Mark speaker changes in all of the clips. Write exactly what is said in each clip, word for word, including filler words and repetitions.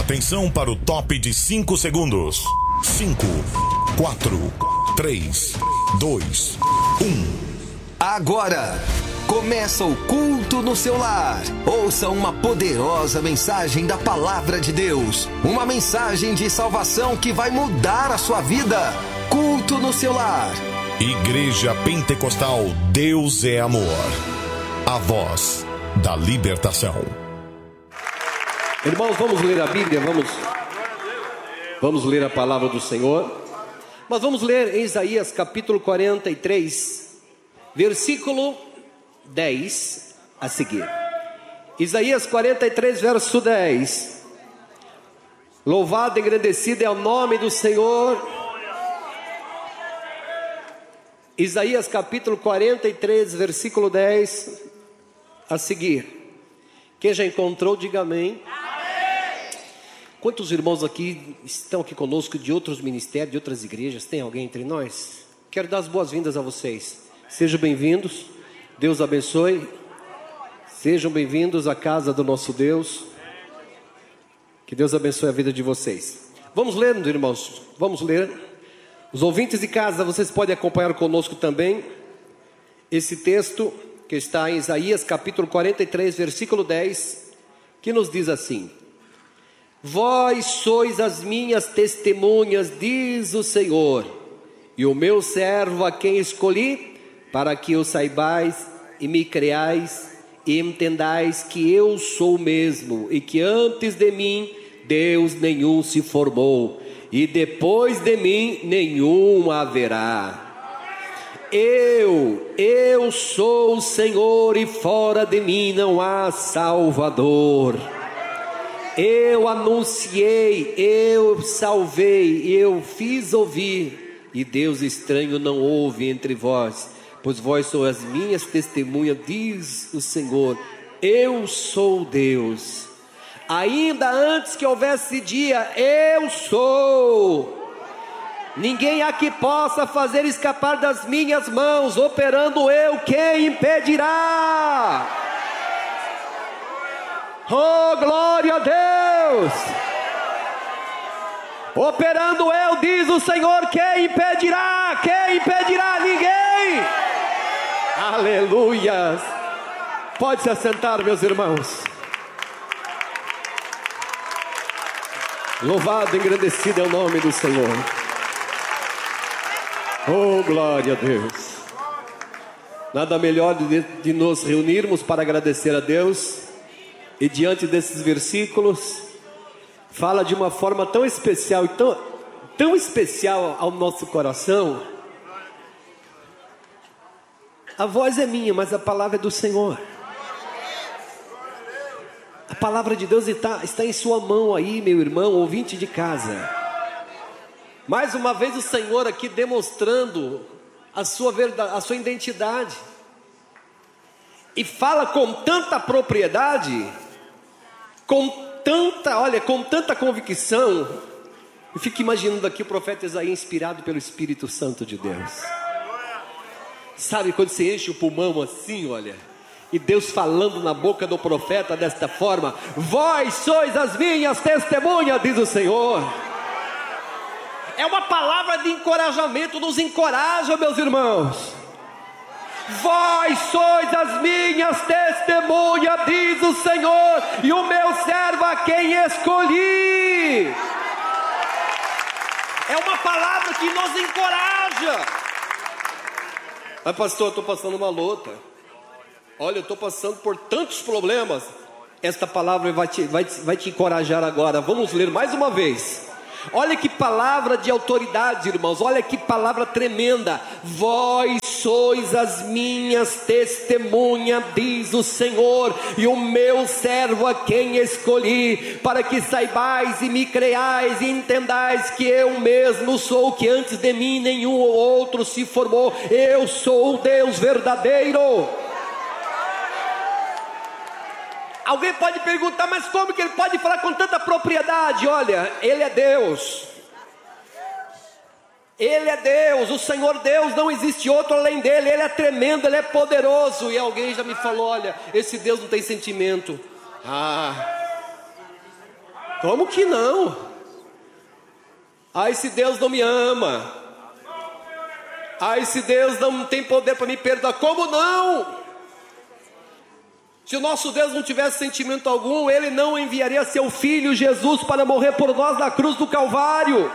Speaker 1: Atenção para o top de cinco segundos. cinco, quatro, três, dois, um.
Speaker 2: Agora começa o culto no seu lar. Ouça uma poderosa mensagem da palavra de Deus. Uma mensagem de salvação que vai mudar a sua vida. Culto no seu lar.
Speaker 1: Igreja Pentecostal Deus é Amor. A voz da libertação.
Speaker 3: Irmãos, vamos ler a Bíblia, vamos, vamos ler a palavra do Senhor. Mas vamos ler em Isaías capítulo quarenta e três, versículo dez a seguir. Isaías quarenta e três, verso dez. Louvado e engrandecido é o nome do Senhor. Isaías capítulo quarenta e três, versículo dez a seguir. Quem já encontrou, diga amém. Quantos irmãos aqui estão aqui conosco de outros ministérios, de outras igrejas? Tem alguém entre nós? Quero dar as boas-vindas a vocês. Sejam bem-vindos. Deus abençoe. Sejam bem-vindos à casa do nosso Deus. Que Deus abençoe a vida de vocês. Vamos ler, irmãos. Vamos ler. Os ouvintes de casa, vocês podem acompanhar conosco também esse texto que está em Isaías capítulo quarenta e três, versículo dez, que nos diz assim: Vós sois as minhas testemunhas, diz o Senhor, e o meu servo a quem escolhi, para que o saibais e me creais e entendais que eu sou o mesmo, e que antes de mim Deus nenhum se formou, e depois de mim nenhum haverá. Eu, eu sou o Senhor, e fora de mim não há Salvador. Eu anunciei, eu salvei, eu fiz ouvir, e Deus estranho não houve entre vós, pois vós sois as minhas testemunhas, diz o Senhor. Eu sou Deus. Ainda antes que houvesse dia, eu sou. Ninguém aqui possa fazer escapar das minhas mãos. Operando eu, quem impedirá? Oh, glória a Deus! Operando eu, diz o Senhor, quem impedirá? Quem impedirá? Ninguém! Aleluia! Pode se assentar, meus irmãos. Louvado e engrandecido é o nome do Senhor. Oh, glória a Deus. Nada melhor de, de nos reunirmos para agradecer a Deus. E diante desses versículos, fala de uma forma tão especial e tão, tão especial ao nosso coração. A voz é minha, mas a palavra é do Senhor. A palavra de Deus está, está em sua mão aí, meu irmão, ouvinte de casa. Mais uma vez o Senhor aqui demonstrando a sua verdade, a sua identidade. E fala com tanta propriedade, com tanta, olha, com tanta convicção. Eu fico imaginando aqui o profeta Isaías inspirado pelo Espírito Santo de Deus. Sabe quando você enche o pulmão assim, olha, e Deus falando na boca do profeta desta forma: Vós sois as minhas testemunhas, diz o Senhor. É uma palavra de encorajamento, nos encoraja, meus irmãos. Vós sois as minhas testemunhas, diz o Senhor, e o meu servo a quem escolhi. É uma palavra que nos encoraja. Mas pastor, eu estou passando uma luta. Olha, eu estou passando por tantos problemas. Esta palavra vai te, vai, vai te encorajar agora. Vamos ler mais uma vez. Olha que palavra de autoridade, irmãos. Olha que palavra tremenda. Vós sois as minhas testemunhas, diz o Senhor, e o meu servo a quem escolhi, para que saibais e me creais e entendais que eu mesmo sou, que antes de mim nenhum outro se formou. Eu sou o Deus verdadeiro. Alguém pode perguntar, mas como que ele pode falar com tanta propriedade? Olha, ele é Deus. Ele é Deus, o Senhor Deus, não existe outro além dele. Ele é tremendo, ele é poderoso. E alguém já me falou: olha, esse Deus não tem sentimento. Ah, Como que não? Ai, se Deus não me ama. Ai, se Deus não tem poder para me perdoar. Como não? Se o nosso Deus não tivesse sentimento algum, Ele não enviaria seu Filho Jesus para morrer por nós na cruz do Calvário.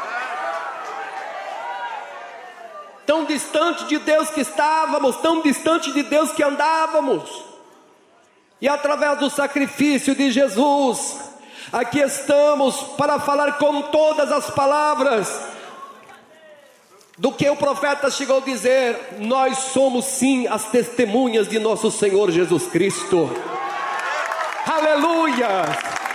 Speaker 3: Tão distante de Deus que estávamos, tão distante de Deus que andávamos. E através do sacrifício de Jesus, aqui estamos para falar com todas as palavras do que o profeta chegou a dizer. Nós somos sim as testemunhas de nosso Senhor Jesus Cristo. Aleluia!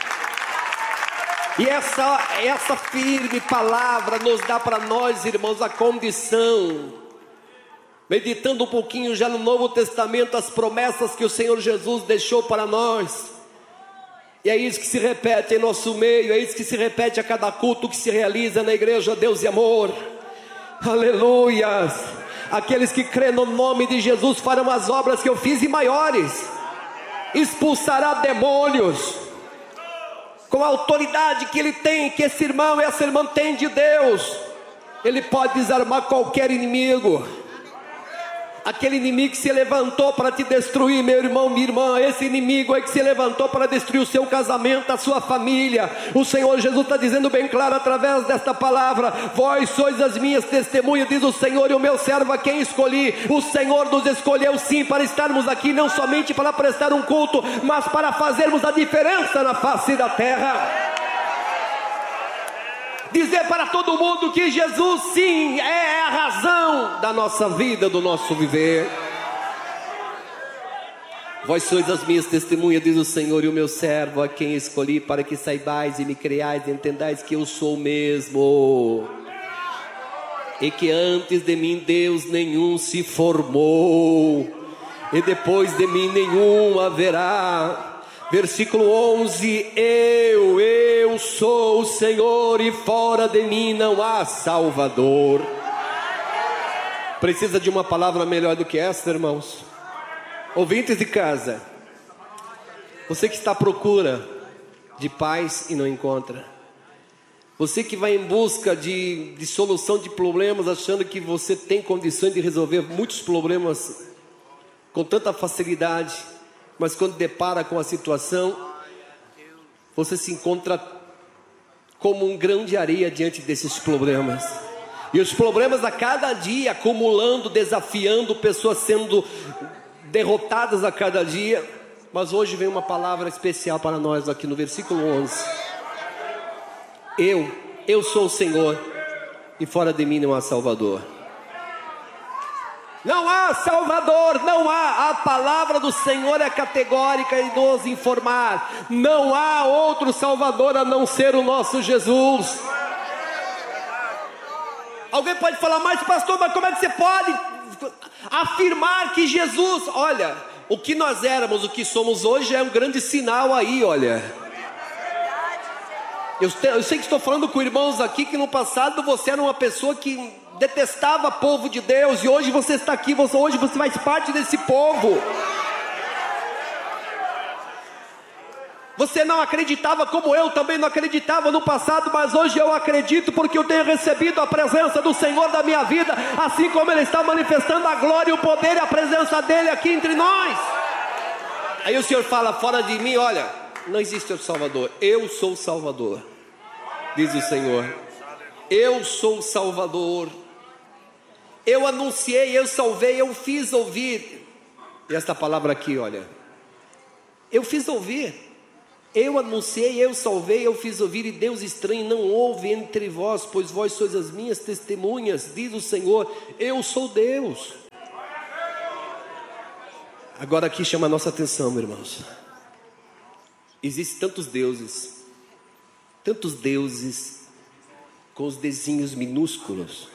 Speaker 3: E essa, essa firme palavra nos dá para nós, irmãos, a condição, meditando um pouquinho já no Novo Testamento, as promessas que o Senhor Jesus deixou para nós. E é isso que se repete em nosso meio, é isso que se repete a cada culto que se realiza na igreja Deus e Amor. Aleluias! Aqueles que crêem no nome de Jesus farão as obras que eu fiz e maiores. Expulsará demônios com a autoridade que ele tem, que esse irmão e essa irmã tem de Deus. Ele pode desarmar qualquer inimigo. Aquele inimigo que se levantou para te destruir, meu irmão, minha irmã, esse inimigo é que se levantou para destruir o seu casamento, a sua família. O Senhor Jesus está dizendo bem claro através desta palavra: vós sois as minhas testemunhas, diz o Senhor, e o meu servo a quem escolhi. O Senhor nos escolheu sim para estarmos aqui, não somente para prestar um culto, mas para fazermos a diferença na face da terra. Dizer para todo mundo que Jesus sim é a razão da nossa vida, do nosso viver. Vós sois as minhas testemunhas, diz o Senhor, e o meu servo a quem escolhi, para que saibais e me creais e entendais que eu sou o mesmo, e que antes de mim Deus nenhum se formou, e depois de mim nenhum haverá. Versículo onze: eu, eu sou o Senhor, e fora de mim não há Salvador. Precisa de uma palavra melhor do que essa, irmãos? Ouvintes de casa, você que está à procura de paz e não encontra, você que vai em busca de, de solução de problemas, achando que você tem condições de resolver muitos problemas com tanta facilidade, mas quando depara com a situação, você se encontra como um grão de areia diante desses problemas. E os problemas a cada dia acumulando, desafiando, pessoas sendo derrotadas a cada dia. Mas hoje vem uma palavra especial para nós aqui no versículo onze. Eu, eu sou o Senhor, e fora de mim não há Salvador. Não há Salvador, não há. A palavra do Senhor é categórica em nos informar: não há outro Salvador a não ser o nosso Jesus. Alguém pode falar: mas pastor, mas como é que você pode afirmar que Jesus... Olha, o que nós éramos, o que somos hoje é um grande sinal aí, olha. Eu, te, eu sei que estou falando com irmãos aqui que no passado você era uma pessoa que detestava o povo de Deus, e hoje você está aqui, você, hoje você faz parte desse povo. Você não acreditava, como eu também não acreditava no passado, mas hoje eu acredito, porque eu tenho recebido a presença do Senhor da minha vida, assim como Ele está manifestando a glória, o poder e a presença dEle aqui entre nós. Aí o Senhor fala: fora de mim, olha, não existe outro Salvador. Eu sou o Salvador, diz o Senhor. Eu sou o Salvador. Eu anunciei, eu salvei, eu fiz ouvir. E esta palavra aqui, olha, eu fiz ouvir. Eu anunciei, eu salvei, eu fiz ouvir, e Deus estranho não houve entre vós, pois vós sois as minhas testemunhas, diz o Senhor. Eu sou Deus. Agora aqui chama a nossa atenção, meus irmãos. Existem tantos deuses, tantos deuses com os desenhos minúsculos.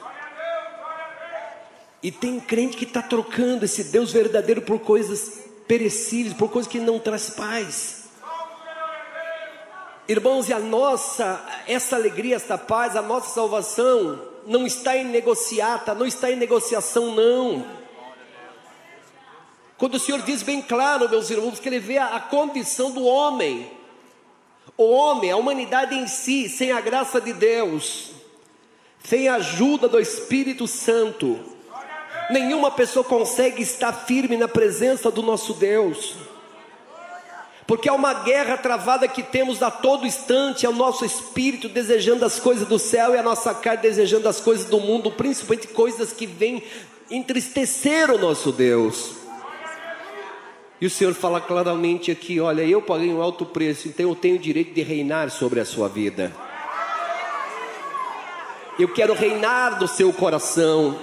Speaker 3: E tem crente que está trocando esse Deus verdadeiro por coisas perecíveis, por coisas que não traz paz. Irmãos, e a nossa, essa alegria, esta paz, a nossa salvação não está em negociata, não está em negociação, não. Quando o Senhor diz bem claro, meus irmãos, que Ele vê a, a condição do homem. O homem, a humanidade em si, sem a graça de Deus, sem a ajuda do Espírito Santo, nenhuma pessoa consegue estar firme na presença do nosso Deus. Porque há uma guerra travada que temos a todo instante, é o nosso espírito desejando as coisas do céu e a nossa carne desejando as coisas do mundo, principalmente coisas que vêm entristecer o nosso Deus. E o Senhor fala claramente aqui: olha, eu paguei um alto preço, então eu tenho o direito de reinar sobre a sua vida. Eu quero reinar no seu coração.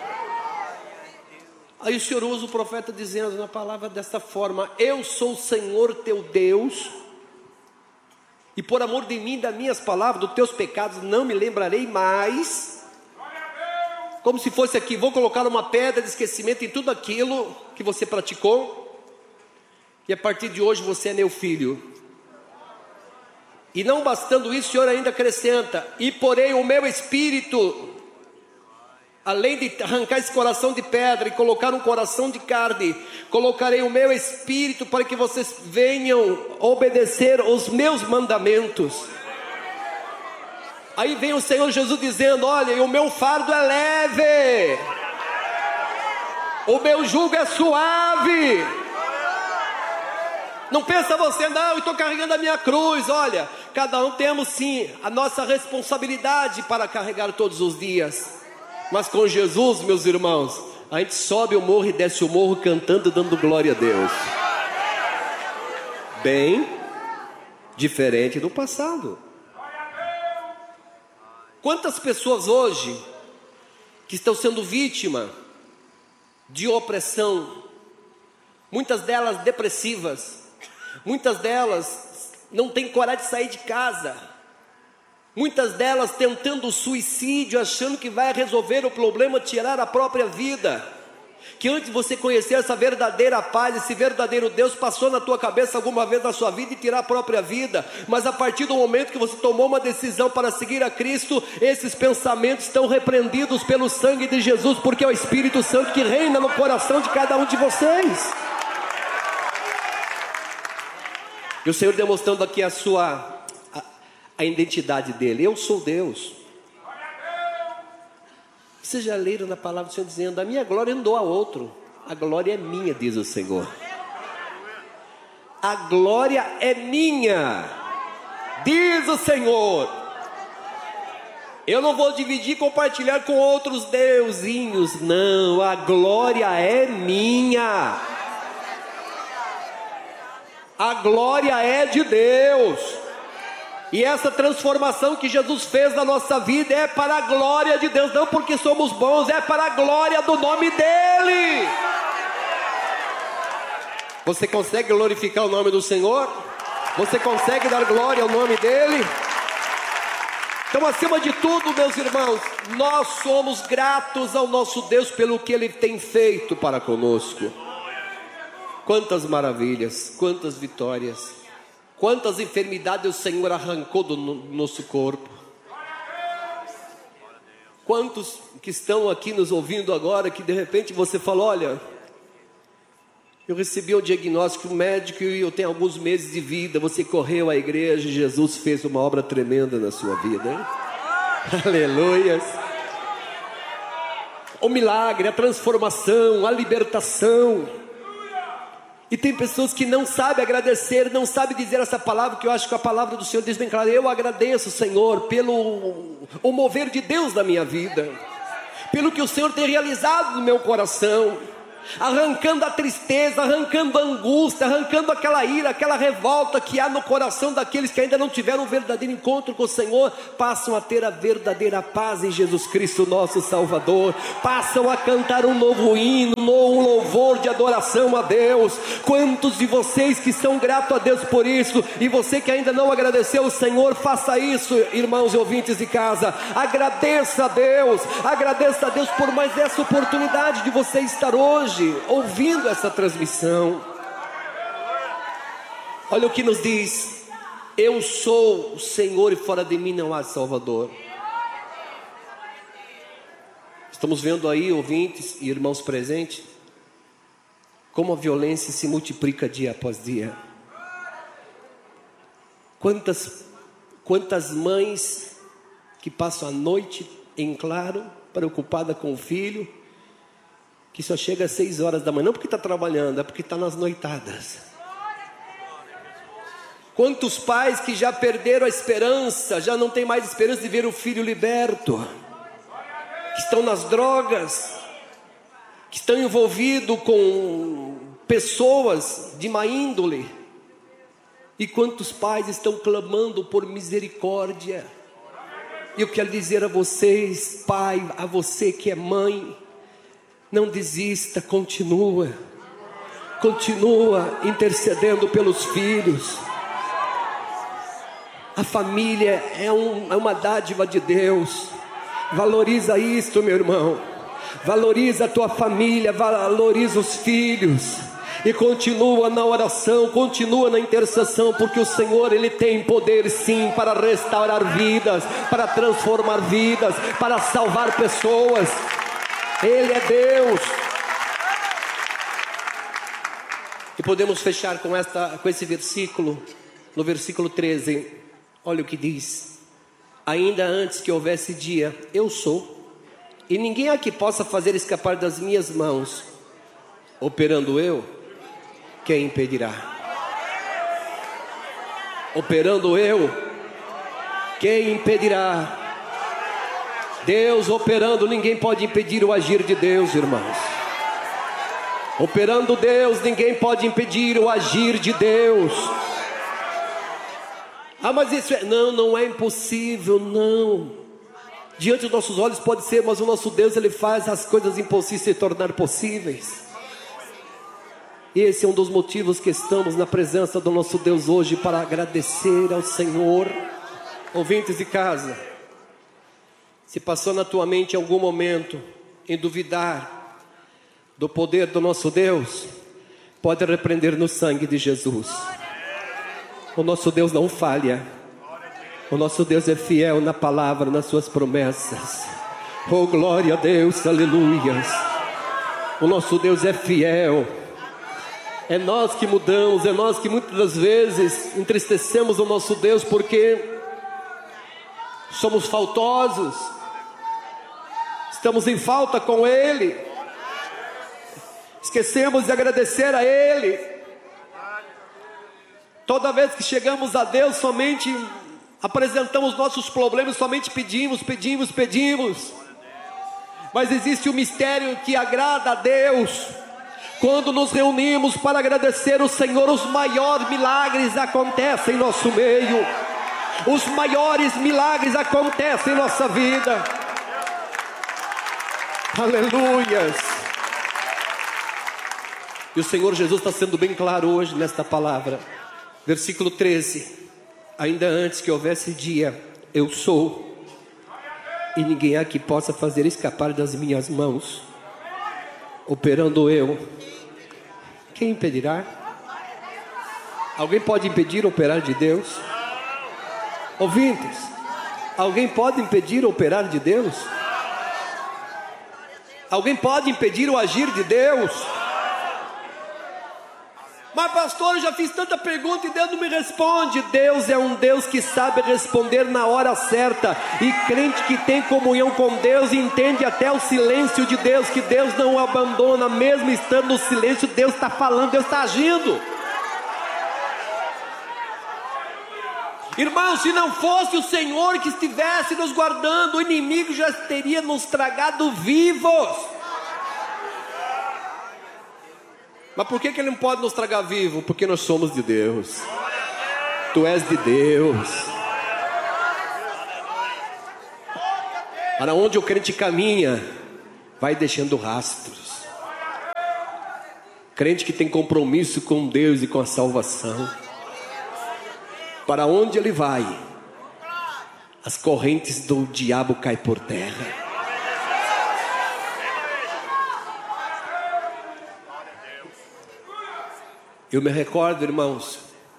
Speaker 3: Aí o Senhor usa o profeta dizendo na palavra desta forma: eu sou o Senhor teu Deus, e por amor de mim, das minhas palavras, dos teus pecados não me lembrarei mais. Como se fosse aqui: vou colocar uma pedra de esquecimento em tudo aquilo que você praticou, e a partir de hoje você é meu filho. E não bastando isso, o Senhor ainda acrescenta: e porém o meu espírito, além de arrancar esse coração de pedra e colocar um coração de carne, colocarei o meu espírito para que vocês venham obedecer os meus mandamentos. Aí vem o Senhor Jesus dizendo: olha, e o meu fardo é leve, o meu jugo é suave. Não pensa você: não, eu estou carregando a minha cruz. Olha, cada um temos sim a nossa responsabilidade para carregar todos os dias. Mas com Jesus, meus irmãos, a gente sobe o morro e desce o morro cantando e dando glória a Deus. Bem diferente do passado. Quantas pessoas hoje que estão sendo vítimas de opressão, muitas delas depressivas, muitas delas não têm coragem de sair de casa, muitas delas tentando o suicídio, achando que vai resolver o problema, tirar a própria vida. Que antes de você conhecer essa verdadeira paz, esse verdadeiro Deus, passou na tua cabeça alguma vez na sua vida e tirar a própria vida. Mas a partir do momento que você tomou uma decisão para seguir a Cristo, esses pensamentos estão repreendidos pelo sangue de Jesus, porque é o Espírito Santo que reina no coração de cada um de vocês. E o Senhor demonstrando aqui a sua a identidade dele: eu sou Deus. Vocês já leram na palavra do Senhor dizendo: a minha glória não dou a outro, a glória é minha, diz o Senhor. A glória é minha, diz o Senhor. Eu não vou dividir e compartilhar com outros deusinhos, não, a glória é minha. A glória é de Deus. E essa transformação que Jesus fez na nossa vida é para a glória de Deus, não porque somos bons, é para a glória do nome dEle. Você consegue glorificar o nome do Senhor? Você consegue dar glória ao nome dEle? Então, acima de tudo, meus irmãos, nós somos gratos ao nosso Deus pelo que Ele tem feito para conosco. Quantas maravilhas, quantas vitórias, quantas enfermidades o Senhor arrancou do nosso corpo. Quantos que estão aqui nos ouvindo agora, que de repente você fala: olha, eu recebi o diagnóstico médico e eu tenho alguns meses de vida. Você correu à igreja e Jesus fez uma obra tremenda na sua vida, hein? Aleluias. O milagre, a transformação, a libertação. E tem pessoas que não sabem agradecer, não sabem dizer essa palavra, que eu acho que a palavra do Senhor diz bem claro: eu agradeço, Senhor, pelo o mover de Deus na minha vida, pelo que o Senhor tem realizado no meu coração, arrancando a tristeza, arrancando a angústia, arrancando aquela ira, aquela revolta que há no coração daqueles que ainda não tiveram um verdadeiro encontro com o Senhor, passam a ter a verdadeira paz em Jesus Cristo, nosso Salvador, passam a cantar um novo hino, um louvor de adoração a Deus. Quantos de vocês que são gratos a Deus por isso, e você que ainda não agradeceu o Senhor, faça isso, irmãos e ouvintes de casa, agradeça a Deus, agradeça a Deus por mais essa oportunidade de você estar hoje ouvindo essa transmissão. Olha o que nos diz: eu sou o Senhor e fora de mim não há Salvador. Estamos vendo aí, ouvintes e irmãos presentes, como a violência se multiplica dia após dia. Quantas, quantas mães que passam a noite em claro, preocupada com o filho, que só chega às seis horas da manhã, não porque está trabalhando, é porque está nas noitadas. Quantos pais que já perderam a esperança, já não tem mais esperança de ver o filho liberto, que estão nas drogas, que estão envolvidos com pessoas de má índole. E quantos pais estão clamando por misericórdia. E eu quero dizer a vocês, pai, a você que é mãe, não desista, continua, continua intercedendo pelos filhos. A família é, um, é uma dádiva de Deus. Valoriza isto, meu irmão. Valoriza a tua família, valoriza os filhos. E continua na oração, continua na intercessão, porque o Senhor, Ele tem poder sim para restaurar vidas, para transformar vidas, para salvar pessoas. Ele é Deus. E podemos fechar com, esta, com esse versículo, no versículo treze. Olha o que diz: ainda antes que houvesse dia, eu sou, e ninguém aqui possa fazer escapar das minhas mãos. Operando eu, quem impedirá? Operando eu, quem impedirá? Deus operando, ninguém pode impedir o agir de Deus, irmãos. Operando Deus, ninguém pode impedir o agir de Deus. Ah, mas isso é... Não, não é impossível, não. Diante dos nossos olhos pode ser, mas o nosso Deus, Ele faz as coisas impossíveis se tornar possíveis. Esse é um dos motivos que estamos na presença do nosso Deus hoje, para agradecer ao Senhor. Ouvintes de casa, se passou na tua mente algum momento em duvidar do poder do nosso Deus, pode repreender no sangue de Jesus. O nosso Deus não falha. O nosso Deus é fiel na palavra, nas suas promessas. Oh, glória a Deus, aleluias. O nosso Deus é fiel. É nós que mudamos, é nós que muitas das vezes entristecemos o nosso Deus porque somos faltosos, estamos em falta com Ele, esquecemos de agradecer a Ele. Toda vez que chegamos a Deus, somente apresentamos nossos problemas, somente pedimos, pedimos, pedimos. Mas existe um mistério que agrada a Deus. Quando nos reunimos para agradecer o Senhor, os maiores milagres acontecem em nosso meio. Os maiores milagres acontecem em nossa vida. Aleluias. E o Senhor Jesus está sendo bem claro hoje nesta palavra. Versículo treze. Ainda antes que houvesse dia, eu sou, e ninguém há que possa fazer escapar das minhas mãos. Operando eu, quem impedirá? Alguém pode impedir o operar de Deus? Ouvintes, alguém pode impedir o operar de Deus? Alguém pode impedir o agir de Deus? Mas pastor, eu já fiz tanta pergunta e Deus não me responde. Deus é um Deus que sabe responder na hora certa. E crente que tem comunhão com Deus entende até o silêncio de Deus, que Deus não o abandona, mesmo estando no silêncio. Deus está falando, Deus está agindo. Irmão, se não fosse o Senhor que estivesse nos guardando, o inimigo já teria nos tragado vivos. Mas por que que Ele não pode nos tragar vivo? Porque nós somos de Deus. Tu és de Deus. Para onde o crente caminha, vai deixando rastros. Crente que tem compromisso com Deus e com a salvação, para onde ele vai, as correntes do diabo caem por terra. Eu me recordo, irmãos,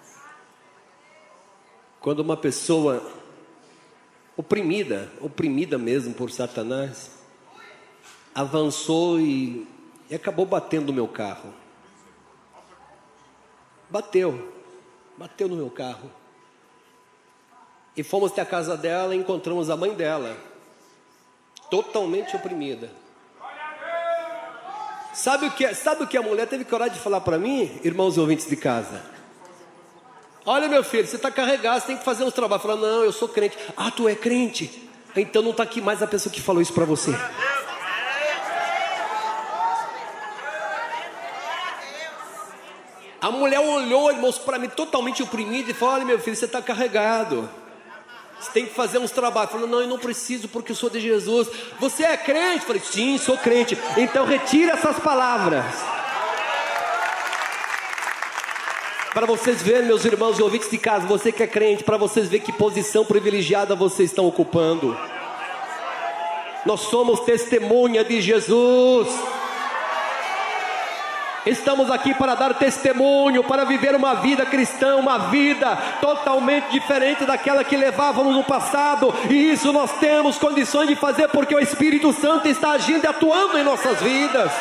Speaker 3: quando uma pessoa oprimida, oprimida mesmo por Satanás, avançou e, e acabou batendo no meu carro. Bateu, bateu no meu carro. E fomos até a casa dela e encontramos a mãe dela, totalmente oprimida. Sabe o que, sabe o que a mulher teve coragem de falar para mim, irmãos e ouvintes de casa? Olha, meu filho, você está carregado, você tem que fazer uns trabalhos. Fala, não, eu sou crente. Ah, tu é crente? Então não está aqui mais a pessoa que falou isso para você. A mulher olhou, irmãos, para mim totalmente oprimida e falou, olha, meu filho, você está carregado. Você tem que fazer uns trabalhos. Falou, não, eu não preciso porque eu sou de Jesus. Você é crente? Falei, sim, sou crente. Então retira essas palavras. Para vocês verem, meus irmãos e ouvintes de casa, você que é crente, para vocês verem que posição privilegiada vocês estão ocupando. Nós somos testemunha de Jesus. Estamos aqui para dar testemunho, para viver uma vida cristã, uma vida totalmente diferente daquela que levávamos no passado. E isso nós temos condições de fazer porque o Espírito Santo está agindo e atuando em nossas vidas.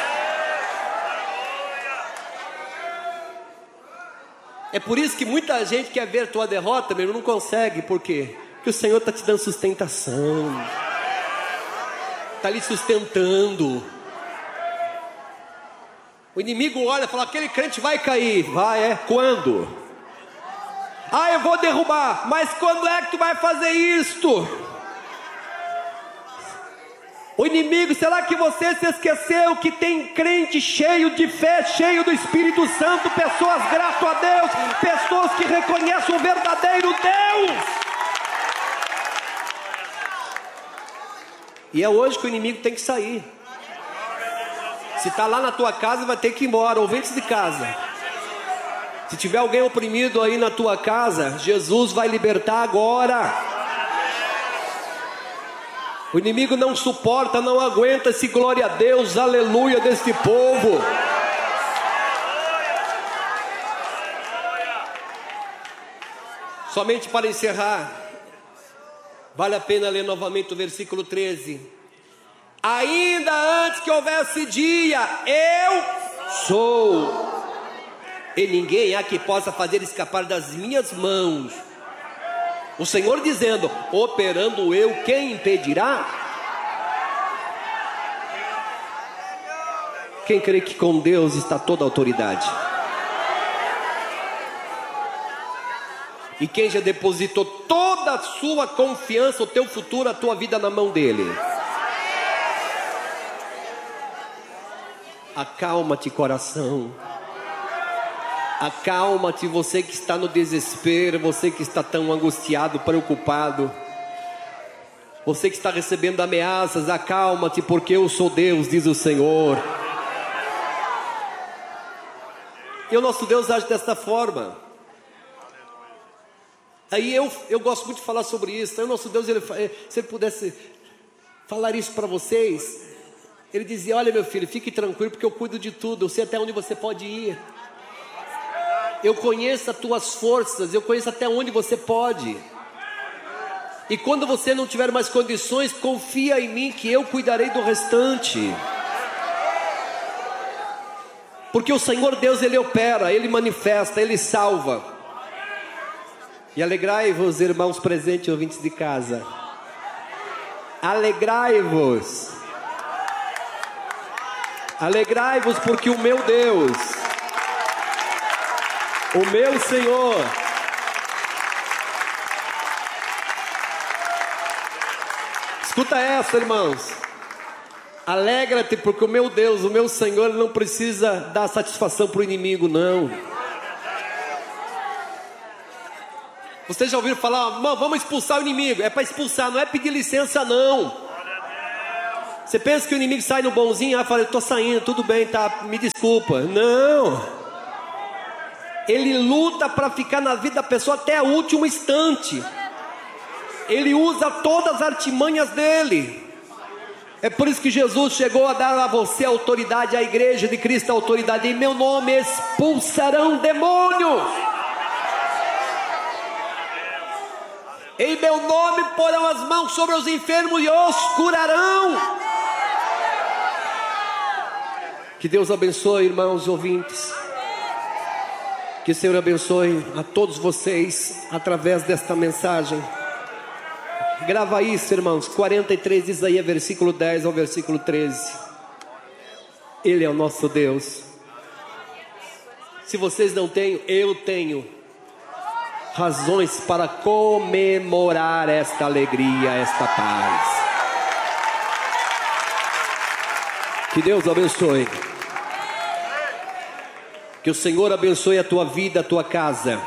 Speaker 3: É por isso que muita gente quer ver tua derrota, meu irmão, não consegue. Por quê? Porque o Senhor está te dando sustentação, está lhe sustentando. O inimigo olha e fala, aquele crente vai cair. Vai, é? Quando? Ah, eu vou derrubar. Mas quando é que tu vai fazer isto? O inimigo, será que você se esqueceu que tem crente cheio de fé, cheio do Espírito Santo, pessoas gratas a Deus, pessoas que reconhecem o verdadeiro Deus? E é hoje que o inimigo tem que sair. Se está lá na tua casa, vai ter que ir embora, ouvintes de casa. Se tiver alguém oprimido aí na tua casa, Jesus vai libertar agora. O inimigo não suporta, não aguenta esse glória a Deus, aleluia deste povo. Somente para encerrar, vale a pena ler novamente o versículo treze. Ainda antes que houvesse dia, eu sou, e ninguém há que possa fazer escapar das minhas mãos. O Senhor dizendo, operando eu, quem impedirá? Quem crê que com Deus está toda a autoridade? E quem já depositou toda a sua confiança, o teu futuro, a tua vida na mão dele? Acalma-te, coração. Acalma-te, você que está no desespero, você que está tão angustiado, preocupado, você que está recebendo ameaças, acalma-te, porque eu sou Deus, diz o Senhor. E o nosso Deus age desta forma. Aí eu, eu gosto muito de falar sobre isso. Aí o nosso Deus, ele, se ele pudesse falar isso para vocês, ele dizia, olha meu filho, fique tranquilo porque eu cuido de tudo, eu sei até onde você pode ir. Eu conheço as tuas forças, eu conheço até onde você pode. E quando você não tiver mais condições, confia em mim que eu cuidarei do restante. Porque o Senhor Deus, Ele opera, Ele manifesta, Ele salva. E alegrai-vos, irmãos presentes e ouvintes de casa. Alegrai-vos. Alegrai-vos porque o meu Deus, o meu Senhor, escuta essa, irmãos. Alegra-te porque o meu Deus, o meu Senhor, não precisa dar satisfação para o inimigo, não. Vocês já ouviram falar, vamos expulsar o inimigo? É para expulsar, não é pedir licença, não. Você pensa que o inimigo sai no bonzinho, ah, fala, eu estou saindo, tudo bem, tá, me desculpa. Não. Ele luta para ficar na vida da pessoa até o último instante. Ele usa todas as artimanhas dele. É por isso que Jesus chegou a dar a você a autoridade, a igreja de Cristo a autoridade. Em meu nome expulsarão demônios. Em meu nome porão as mãos sobre os enfermos e os curarão. Que Deus abençoe, irmãos ouvintes. Que o Senhor abençoe a todos vocês através desta mensagem. Grava isso, irmãos. quarenta e três de Isaías, versículo dez ao versículo treze. Ele é o nosso Deus. Se vocês não têm, eu tenho razões para comemorar esta alegria, esta paz. Que Deus abençoe. Que o Senhor abençoe a tua vida, a tua casa.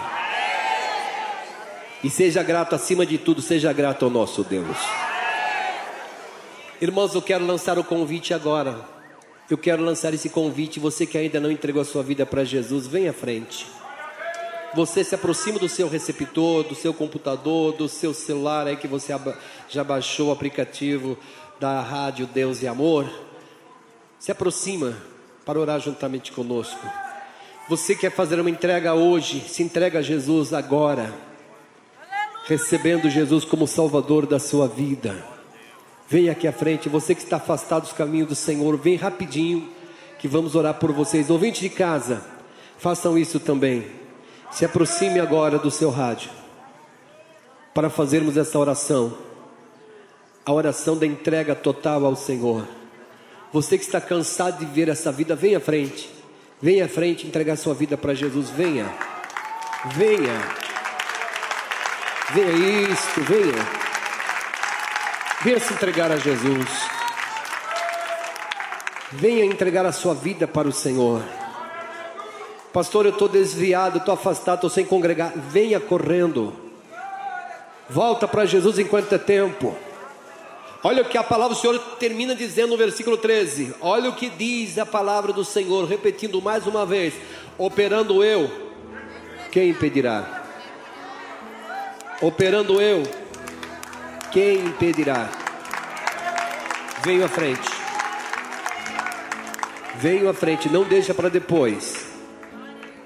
Speaker 3: E seja grato acima de tudo, seja grato ao nosso Deus. Irmãos, eu quero lançar o convite agora. Eu quero lançar esse convite. Você que ainda não entregou a sua vida para Jesus, vem à frente. Você se aproxima do seu receptor, do seu computador, do seu celular aí que você já baixou o aplicativo da Rádio Deus e Amor. Se aproxima para orar juntamente conosco. Você quer fazer uma entrega hoje, se entrega a Jesus agora, recebendo Jesus como Salvador da sua vida. Vem aqui à frente. Você que está afastado dos caminhos do Senhor, vem rapidinho que vamos orar por vocês. Ouvintes de casa, façam isso também. Se aproxime agora do seu rádio para fazermos essa oração, a oração da entrega total ao Senhor. Você que está cansado de ver essa vida, venha à frente. Venha à frente entregar sua vida para Jesus. Venha. Venha. Venha isto, venha. Venha se entregar a Jesus. Venha entregar a sua vida para o Senhor. Pastor, eu estou desviado, estou afastado, estou sem congregar. Venha correndo. Volta para Jesus enquanto é tempo. Olha o que a palavra do Senhor termina dizendo no versículo treze. Olha o que diz a palavra do Senhor, repetindo mais uma vez: operando eu, quem impedirá? Operando eu, quem impedirá? Venho à frente. Venho à frente, não deixa para depois.